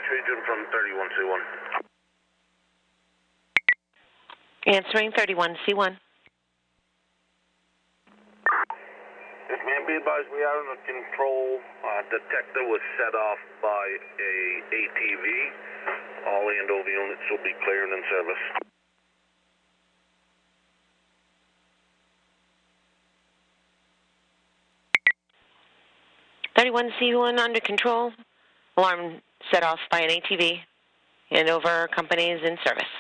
Region from 31C1. Answering 31C1. Yes, ma'am, be advised we are under control. Detector was set off by a ATV. All Andover units will be clear and in service. C1 under control. Alarm set off by an ATV. Andover company is in service.